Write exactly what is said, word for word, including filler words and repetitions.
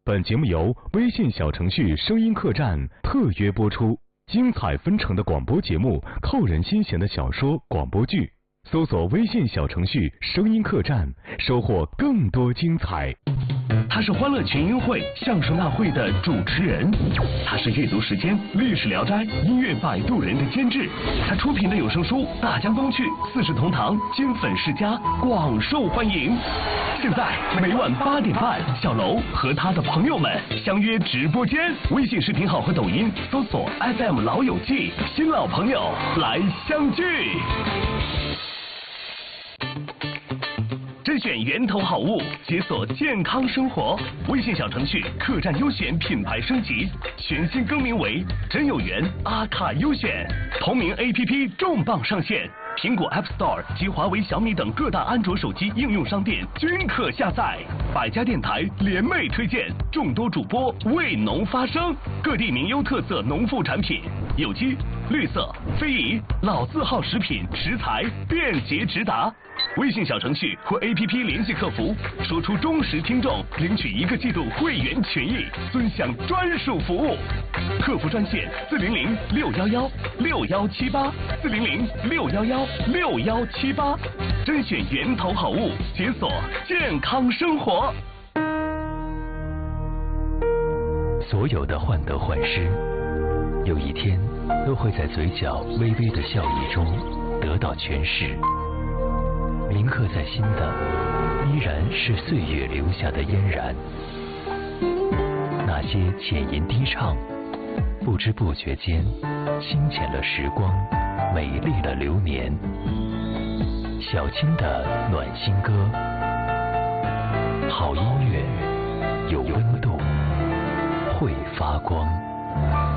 本节目由微信小程序声音客栈特约播出，精彩纷呈的广播节目，扣人心弦的小说、广播剧，搜索微信小程序声音客栈，收获更多精彩。 他是欢乐群英会相声大会的主持人，他是阅读时间历史聊斋音乐摆渡人的监制，他出品的有声书《大江东去》《四世同堂》金粉世家广受欢迎。现在每晚八点半，小楼和他的朋友们相约直播间，微信视频号和抖音搜索 F M 老友记，新老朋友来相聚。甄选源头好物，解锁健康生活。微信小程序客栈优选品牌升级，全新更名为真有缘阿卡优选。同名 A P P 重磅上线，苹果 App Store 及华为、小米等各大安卓手机应用商店均可下载。百家电台联袂推荐，众多主播为农发声，各地名优特色农副产品，有机、绿色、非遗、老字号食品食材便捷直达。微信小程序或 A P P 联系客服，说出忠实听众，领取一个季度会员权益，尊享专属服务。客服专线四零零六幺幺六幺七八四零零六幺幺六幺七八，甄选源头好物，解锁健康生活。 所有的患得患失，有一天都会在嘴角微微的笑意中得到诠释。铭刻在心的，依然是岁月留下的嫣然。那些浅吟低唱，不知不觉间，清浅了时光，美丽了流年。小青的暖心歌，好音乐，有温度，会发光。